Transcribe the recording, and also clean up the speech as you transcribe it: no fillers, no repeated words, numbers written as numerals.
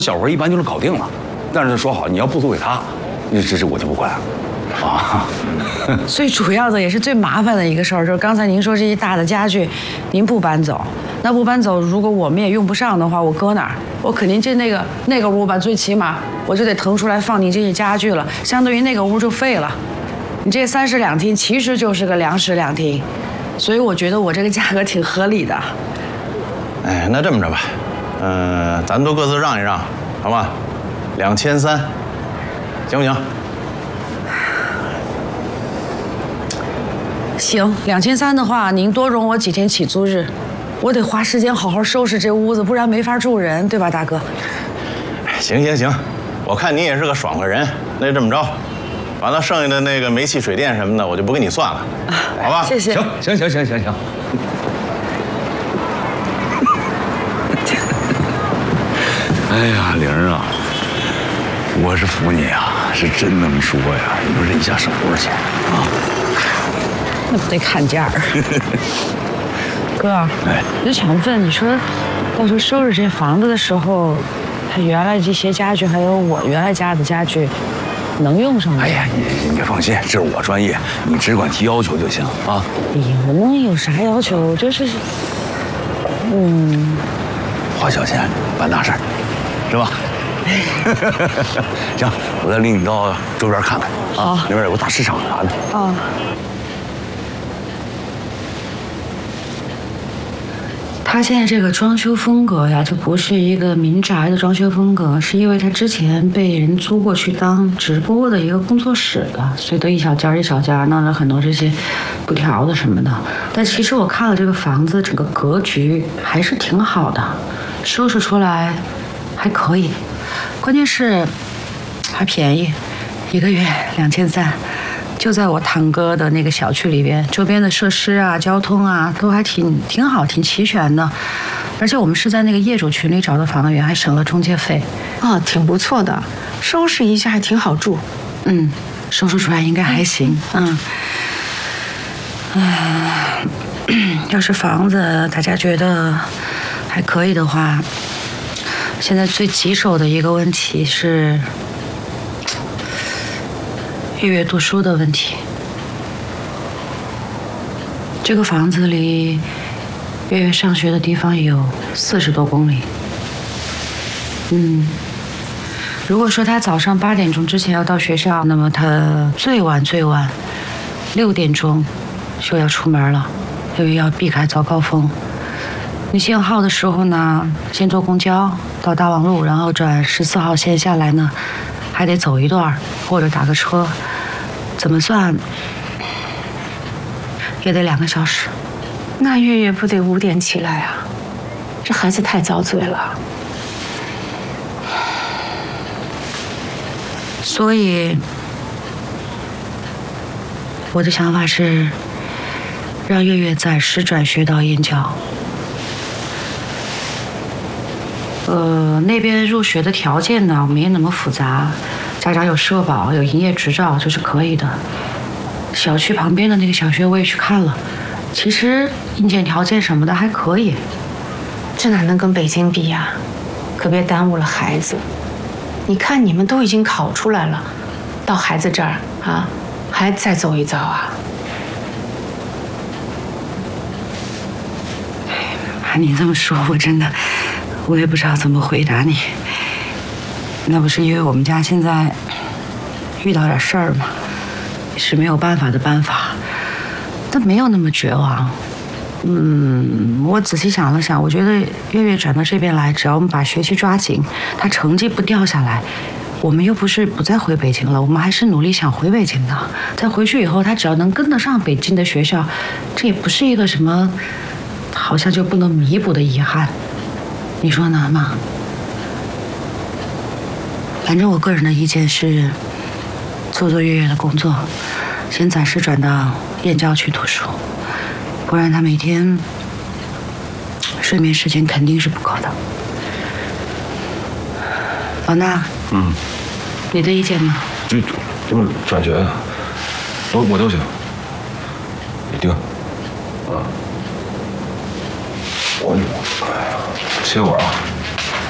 小活一般就能搞定了。但是说好，你要不租给他，这我就不管啊。 最主要的也是最麻烦的一个事儿，就是刚才您说这些大的家具，您不搬走，那不搬走，如果我们也用不上的话，我搁哪儿？我肯定那个屋吧，最起码我就得腾出来放你这些家具了，相对于那个屋就废了。你这3室2厅其实就是个2室2厅，所以我觉得我这个价格挺合理的。 哎，那这么着吧，咱都各自让一让，好吧？2300，行不行？ 行，2300的话，您多容我几天起租日，我得花时间好好收拾这屋子，不然没法住人，对吧，大哥？ 行，我看你也是个爽快人，那就这么着，完了剩下的那个煤气水电什么的，我就不跟你算了，好吧？ 谢谢。 行。哎呀，玲儿啊，我是服你啊，是真能说呀！你说这一下省多少钱啊？ 那不得看价儿。哥， 哎， 我就想问，你说到时候收拾这房子的时候，他原来这些家具还有我原来家的家具，能用上吗？ 哎呀，你放心，这是我专业，你只管提要求就行啊。 我能有啥要求？就是花小钱办大事儿，是吧？行，我再领你到周边看看啊，那边有个大市场啥的。 啊。他现在这个装修风格呀，就不是一个民宅的装修风格，是因为他之前被人租过去当直播的一个工作室的，所以都一小间一小间弄了很多这些布条的什么的。但其实我看了这个房子整个格局还是挺好的，收拾出来还可以，关键是还便宜，1个月2300。就在我堂哥的那个小区里边，周边的设施啊、交通啊都还挺好、挺齐全的，而且我们是在那个业主群里找的房源，还省了中介费。 挺不错的，收拾一下还挺好住。 收拾出来应该还行。要是房子大家觉得还可以的话，现在最棘手的一个问题是月月读书的问题。这个房子离月月上学的地方有40多公里。如果说他早上8点钟之前要到学校，那么他最晚6点钟就要出门了，因为要避开早高峰。你限号的时候呢，先坐公交到大望路，然后转14号线下来呢，还得走一段或者打个车，怎么算也得2个小时。 那月月不得5点起来啊？这孩子太遭罪了。 所以我的想法是让月月暂时转学到燕郊。那边入学的条件呢没那么复杂，家长有社保、有营业执照就是可以的。小区旁边的那个小学我也去看了，其实硬件条件什么的还可以。 这哪能跟北京比呀？可别耽误了孩子。你看你们都已经考出来了，到孩子这儿啊，还再走一遭啊？ 你这么说，我也不知道怎么回答你。那不是因为我们家现在遇到点事儿吗？是没有办法的办法，但没有那么绝望。我仔细想了想，我觉得月月转到这边来，只要我们把学习抓紧，他成绩不掉下来，我们又不是不再回北京了，我们还是努力想回北京的。再回去以后，他只要能跟得上北京的学校，这也不是一个什么好像就不能弥补的遗憾。你说呢，妈？反正我个人的意见是，做月月的工作，先暂时转到燕郊去读书，不然他每天睡眠时间肯定是不够的。老衲，你的意见呢？ 这不转学啊，我都行，你定啊。哎呀，歇会儿啊。